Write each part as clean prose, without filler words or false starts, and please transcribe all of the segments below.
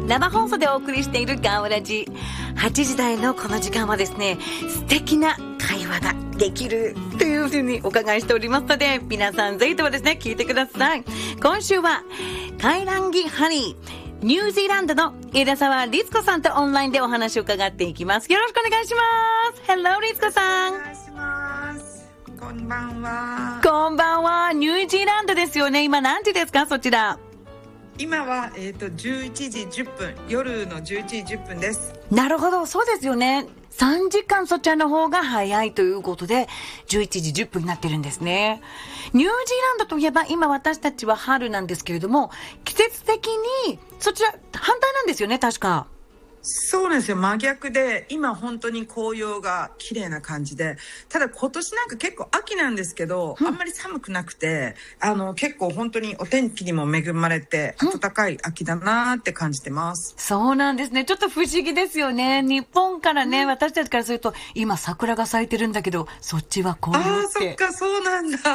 生放送でお送りしているガオラジ。8時台のこの時間はですね、素敵な会話ができるというふうにお伺いしておりますので、皆さんぜひともですね、聞いてください。今週は、カイランギハニー、ニュージーランドの枝沢律子さんとオンラインでお話を伺っていきます。よろしくお願いします。Hello 律子さん。 お願いします。こんばんは。 こんばんは。ニュージーランドですよね。今何時ですか、そちら。 今は、11時10分、夜の11時10分です。 なるほど、そうですよね。3時間そちらの方が早いということで、11時10分になってるんですね。ニュージーランドといえば、今私たちは春なんですけれども、季節的にそちら反対なんですよね、確か。 そうなんですよ。真逆で、今本当に紅葉が綺麗な感じで、ただ今年なんか結構秋なんですけど、あんまり寒くなくて、結構本当にお天気にも恵まれて、暖かい秋だなって感じてます。 そうなんですね。ちょっと不思議ですよね。日本からね、私たちからすると、今桜が咲いてるんだけど、そっちは紅葉って。 ああ、そっか、そうなんだ。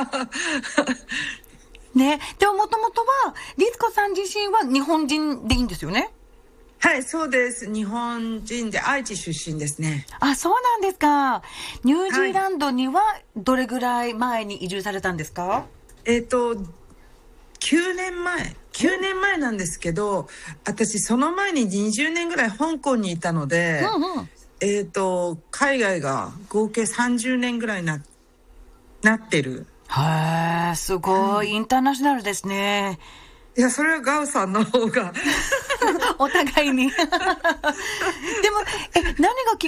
ね。でももともとは、律子さん自身は日本人でいいんですよね。 はい、そうです。日本人で愛知出身ですね。 あ、そうなんですか。ニュージーランドにはどれぐらい前に移住されたんですか ？9年前なんですけど、私その前に20年ぐらい香港にいたので、海外が合計30年ぐらいなってる。 へー、すごい、インターナショナルですね。 いや、それはガウさんの方がお互いにでも何がき